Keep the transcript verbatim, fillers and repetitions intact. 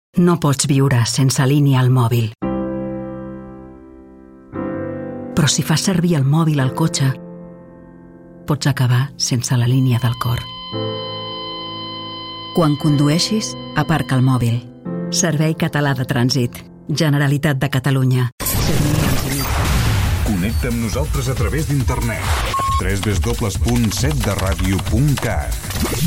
No pots viure sense línia al mòbil. Però si fas servir el mòbil al cotxe, pots acabar sense la línia del cor. Quan condueixis, aparca el mòbil. Servei Català de Trànsit. Generalitat de Catalunya. Connecta amb nosaltres a través d'internet. w w w punt set de ràdio punt cat.